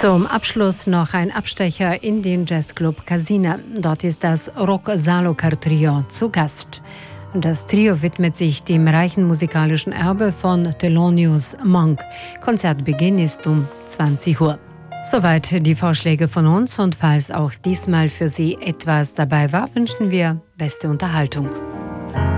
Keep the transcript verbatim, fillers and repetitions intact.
Zum Abschluss noch ein Abstecher in den Jazzclub Casina. Dort ist das Rock Salocar Trio zu Gast. Das Trio widmet sich dem reichen musikalischen Erbe von Thelonious Monk. Konzertbeginn ist um zwanzig Uhr. Soweit die Vorschläge von uns, und falls auch diesmal für Sie etwas dabei war, wünschen wir beste Unterhaltung.